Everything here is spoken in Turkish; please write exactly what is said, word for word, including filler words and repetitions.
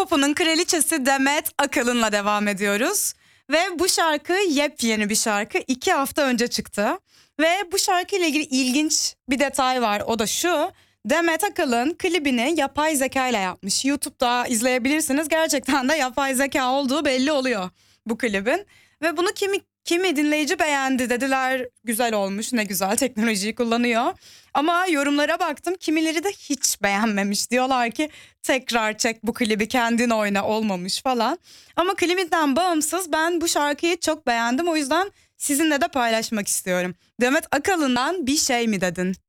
Pop'un kraliçesi Demet Akalın'la devam ediyoruz. Ve bu şarkı yepyeni bir şarkı. iki hafta önce çıktı. Ve bu şarkıyla ilgili ilginç bir detay var. O da şu: Demet Akalın klibini yapay zeka ile yapmış. YouTube'da izleyebilirsiniz. Gerçekten de yapay zeka olduğu belli oluyor bu klibin. Ve bunu kimi kimi dinleyici beğendi, dediler güzel olmuş, ne güzel, teknolojiyi kullanıyor. Ama yorumlara baktım, kimileri de hiç beğenmemiş. Diyorlar ki tekrar çek bu klibi, kendin oyna, olmamış falan. Ama klibinden bağımsız ben bu şarkıyı çok beğendim. O yüzden sizinle de paylaşmak istiyorum. Demet Akalın'dan Bir Şey Mi Dedin?